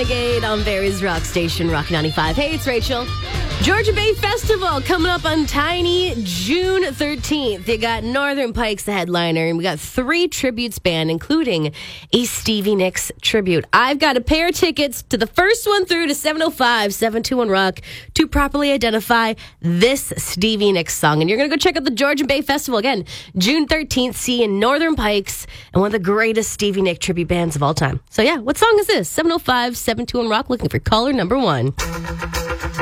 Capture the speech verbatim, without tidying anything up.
Renegade on Barry's Rock Station, Rock ninety-five. Hey, it's Rachel. Georgia Bay Festival coming up on Tiny June thirteenth. You got Northern Pikes, the headliner, and we got three tributes band, including a Stevie Nicks tribute. I've got a pair of tickets to the first one through to seven oh five, seven two one, rock to properly identify this Stevie Nicks song. And you're going to go check out the Georgia Bay Festival again, June thirteenth, seeing Northern Pikes and one of the greatest Stevie Nicks tribute bands of all time. So yeah, what song is this? seven oh five, seven two one, rock, looking for caller number one.